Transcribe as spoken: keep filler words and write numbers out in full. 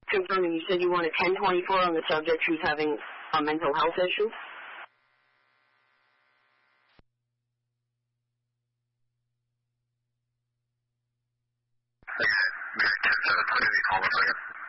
Confirming, you said you wanted ten twenty-four on the subject who's having a mental health issue? Okay, maybe ten seven twenty, call one second.